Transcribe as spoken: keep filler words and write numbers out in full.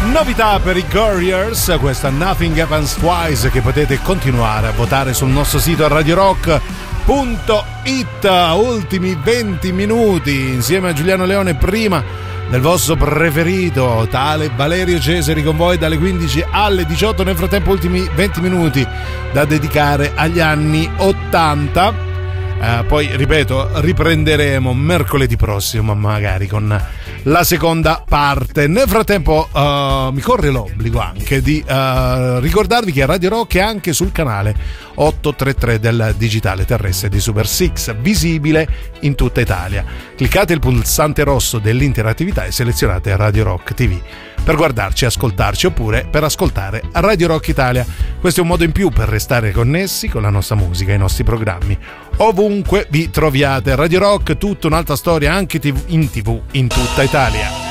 Novità per i Couriers, questa Nothing Happens Twice, che potete continuare a votare sul nostro sito radio rock punto it. Ultimi venti minuti insieme a Giuliano Leone, prima del vostro preferito tale Valerio Cesari, con voi dalle quindici alle diciotto. Nel frattempo ultimi venti minuti da dedicare agli anni ottanta. Uh, poi ripeto, riprenderemo mercoledì prossimo magari con la seconda parte. Nel frattempo uh, mi corre l'obbligo anche di uh, ricordarvi che Radio Rock è anche sul canale ottocentotrentatré del digitale terrestre di Super Six, visibile in tutta Italia. Cliccate il pulsante rosso dell'interattività e selezionate Radio Rock ti vu per guardarci, ascoltarci, oppure per ascoltare Radio Rock Italia. Questo è un modo in più per restare connessi con la nostra musica e i nostri programmi ovunque vi troviate. Radio Rock, tutta un'altra storia anche in tivù in tutta Italia.